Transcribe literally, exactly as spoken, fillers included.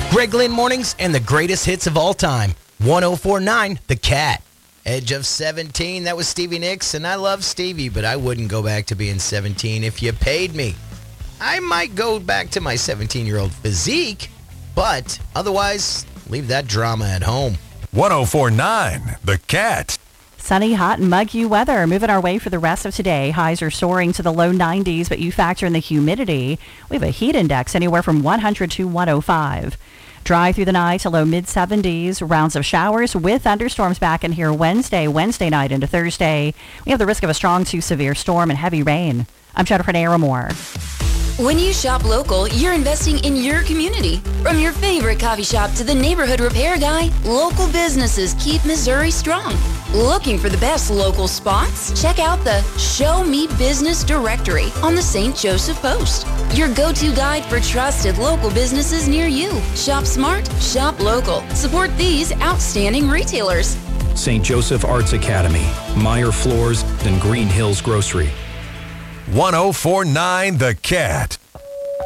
Greg Lynn Mornings and the greatest hits of all time. one oh four point nine The Cat. Edge of seventeen. That was Stevie Nicks, and I love Stevie, but I wouldn't go back to being seventeen if you paid me. I might go back to my seventeen-year-old physique, but otherwise, leave that drama at home. one oh four point nine The Cat. Sunny, hot, and muggy weather. Moving our way for the rest of today. Highs are soaring to the low nineties, but you factor in the humidity. We have a heat index anywhere from one hundred to one oh five. Dry through the night to low mid-seventies. Rounds of showers with thunderstorms back in here Wednesday, Wednesday night into Thursday. We have the risk of a strong to severe storm and heavy rain. I'm Jennifer Naramore. When you shop local, you're investing in your community. From your favorite coffee shop to the neighborhood repair guy, local businesses keep Missouri strong. Looking for the best local spots? Check out the Show Me Business directory on the Saint Joseph Post. Your go-to guide for trusted local businesses near you. Shop smart, shop local. Support these outstanding retailers. Saint Joseph Arts Academy, Meyer Floors, and Green Hills Grocery. one oh four point nine The Cat.